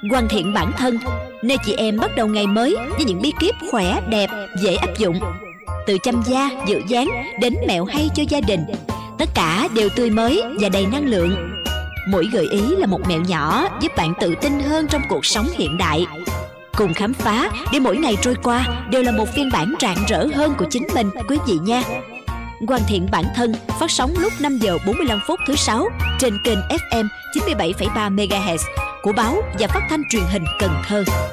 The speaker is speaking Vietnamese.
Hoàn thiện bản thân, nơi chị em bắt đầu ngày mới với những bí kíp khỏe, đẹp, dễ áp dụng. Từ chăm da, giữ dáng đến mẹo hay cho gia đình, tất cả đều tươi mới và đầy năng lượng. Mỗi gợi ý là một mẹo nhỏ giúp bạn tự tin hơn trong cuộc sống hiện đại. Cùng khám phá để mỗi ngày trôi qua đều là một phiên bản rạng rỡ hơn của chính mình, quý vị nha. Hoàn thiện bản thân phát sóng lúc 5 giờ 45 phút thứ 6 trên kênh FM 97,3 MHz của báo và phát thanh truyền hình Cần Thơ.